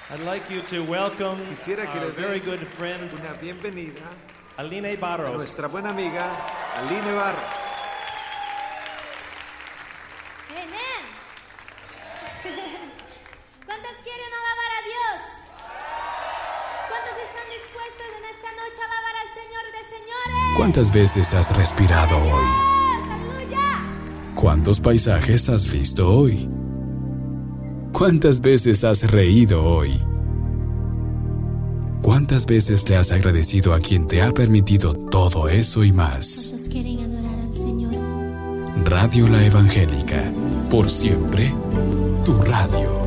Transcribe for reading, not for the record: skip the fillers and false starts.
I'd like you to welcome Quisiera que our le very den good friend, una bienvenida Aline a Barros. nuestra buena amiga Aline Barros. Amén. ¿Cuántos quieren alabar a Dios? ¿Cuántos están dispuestos en esta noche a alabar al Señor de señores? ¿Cuántas veces has respirado hoy? ¡Aleluya! ¿Cuántos paisajes has visto hoy? ¿Cuántas veces has reído hoy? ¿Cuántas veces le has agradecido a quien te ha permitido todo eso y más? ¿Cuántos quieren adorar al Señor? Radio La Evangélica, por siempre, tu radio.